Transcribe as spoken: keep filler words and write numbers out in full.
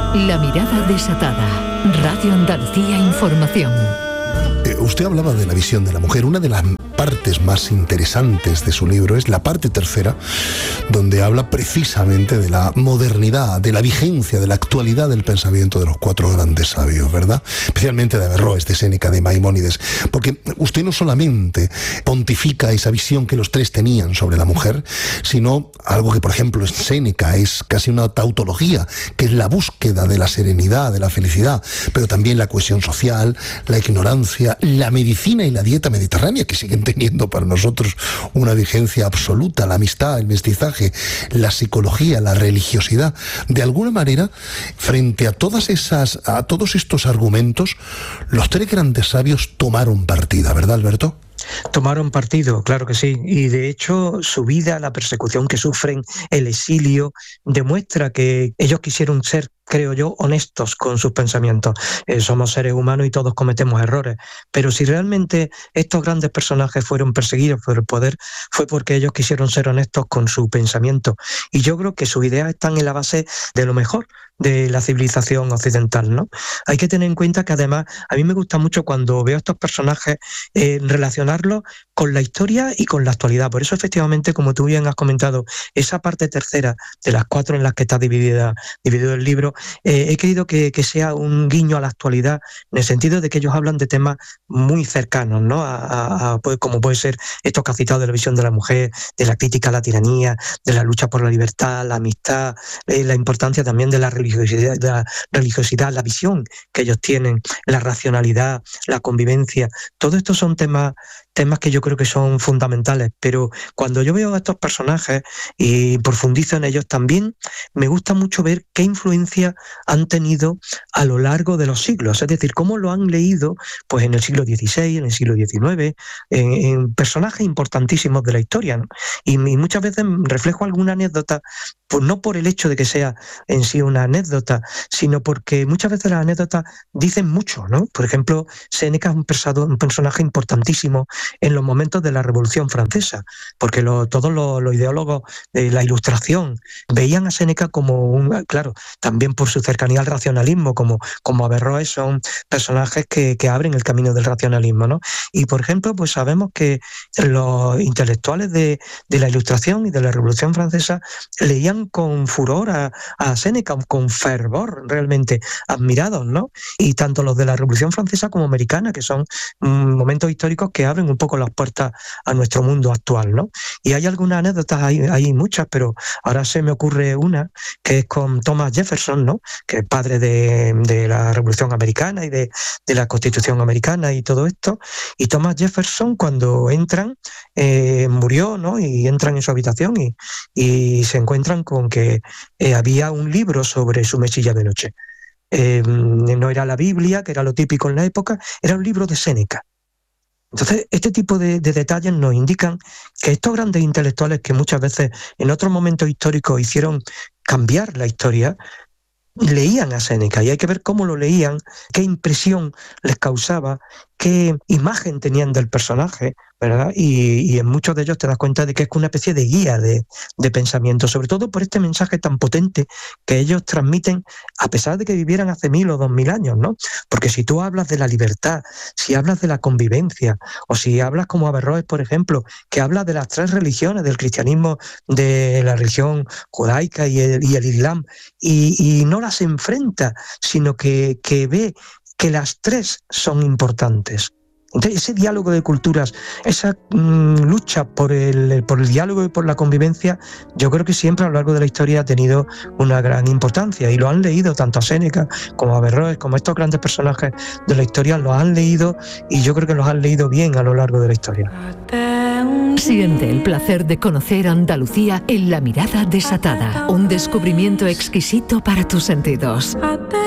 La mirada desatada. Radio Andalucía Información. Eh, usted hablaba de la visión de la mujer. Una de las partes más interesantes de su libro es la parte tercera, donde habla precisamente de la modernidad, de la vigencia, de la actualidad del pensamiento de los cuatro grandes sabios, ¿verdad? Especialmente de Averroes, de Séneca, de Maimónides. Porque usted no solamente pontifica esa visión que los tres tenían sobre la mujer, sino algo que, por ejemplo, en Séneca es casi una tautología, que es la búsqueda de la serenidad, de la felicidad, pero también la cohesión social, la ignorancia, la medicina y la dieta mediterránea, que siguen teniendo para nosotros una vigencia absoluta, la amistad, el mestizaje, la psicología, la religiosidad. De alguna manera, frente a todas esas, a todos estos argumentos, los tres grandes sabios tomaron partida, ¿verdad, Alberto? Tomaron partido, claro que sí, y de hecho su vida, la persecución que sufren, el exilio, demuestra que ellos quisieron ser, creo yo, honestos con sus pensamientos. Eh, somos seres humanos y todos cometemos errores, pero si realmente estos grandes personajes fueron perseguidos por el poder, fue porque ellos quisieron ser honestos con su pensamiento, y yo creo que sus ideas están en la base de lo mejor de la civilización occidental, ¿no? Hay que tener en cuenta que además a mí me gusta mucho cuando veo a estos personajes eh, relacionarlos con la historia y con la actualidad. Por eso efectivamente, como tú bien has comentado, esa parte tercera de las cuatro en las que está dividida, dividido el libro, eh, he querido que, que sea un guiño a la actualidad, en el sentido de que ellos hablan de temas muy cercanos, ¿no? A, a, a, pues, como puede ser esto que ha citado de la visión de la mujer, de la crítica a la tiranía, de la lucha por la libertad, la amistad, eh, la importancia también de la religión, de la religiosidad, la visión que ellos tienen, la racionalidad, la convivencia. Todo esto son temas, temas que yo creo que son fundamentales, pero cuando yo veo a estos personajes y profundizo en ellos también, me gusta mucho ver qué influencia han tenido a lo largo de los siglos, es decir, cómo lo han leído pues en el siglo dieciséis, en el siglo diecinueve, en, en personajes importantísimos de la historia, ¿no? Y, y muchas veces reflejo alguna anécdota, pues no por el hecho de que sea en sí una anécdota, sino porque muchas veces las anécdotas dicen mucho, ¿no? Por ejemplo, Séneca es un, persado, un personaje importantísimo en los momentos de la Revolución Francesa, porque lo, todos los, los ideólogos de la Ilustración veían a Séneca como un, claro, también por su cercanía al racionalismo, como, como Averroes, son personajes que, que abren el camino del racionalismo, ¿no? Y por ejemplo, pues sabemos que los intelectuales de, de la Ilustración y de la Revolución Francesa leían con furor a, a Séneca, con fervor, realmente admirados, ¿no? Y tanto los de la Revolución Francesa como americana, que son mm, momentos históricos que abren un poco las puertas a nuestro mundo actual, ¿no? Y hay algunas anécdotas, hay, hay muchas, pero ahora se me ocurre una, que es con Thomas Jefferson, ¿no? Que es padre de, de la Revolución Americana y de, de la Constitución Americana y todo esto. Y Thomas Jefferson, cuando entran, eh, murió, ¿no? Y entran en su habitación y, y se encuentran con que eh, había un libro sobre su mesilla de noche. Eh, no era la Biblia, que era lo típico en la época, era un libro de Séneca. Entonces, este tipo de, de detalles nos indican que estos grandes intelectuales que muchas veces en otros momentos históricos hicieron cambiar la historia, leían a Séneca, y hay que ver cómo lo leían, qué impresión les causaba, qué imagen tenían del personaje, ¿verdad? Y, y en muchos de ellos te das cuenta de que es una especie de guía de, de pensamiento, sobre todo por este mensaje tan potente que ellos transmiten, a pesar de que vivieran hace mil o dos mil años, ¿no? Porque si tú hablas de la libertad, si hablas de la convivencia, o si hablas como Averroes, por ejemplo, que habla de las tres religiones, del cristianismo, de la religión judaica y el, y el islam, y, y no las enfrenta, sino que, que ve que las tres son importantes. Entonces, ese diálogo de culturas, esa mmm, lucha por el, por el diálogo y por la convivencia, yo creo que siempre a lo largo de la historia ha tenido una gran importancia, y lo han leído tanto a Séneca como a Averroes, como a estos grandes personajes de la historia, los han leído, y yo creo que los han leído bien a lo largo de la historia. Siente el placer de conocer Andalucía en La Mirada Desatada, un descubrimiento exquisito para tus sentidos.